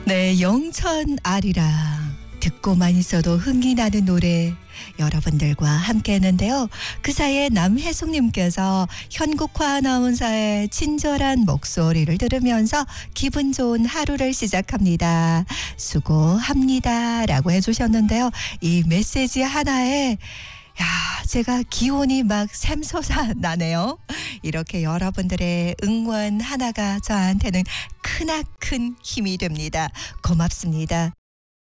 네, 영천 아리랑 듣고만 있어도 흥이 나는 노래 여러분들과 함께 했는데요. 그 사이에 남혜숙님께서 현국화 아나운서의 친절한 목소리를 들으면서 기분 좋은 하루를 시작합니다. 수고합니다 라고 해주셨는데요. 이 메시지 하나에 제가 기운이 막 샘솟아 나네요. 이렇게 여러분들의 응원 하나가 저한테는 크나큰 힘이 됩니다. 고맙습니다.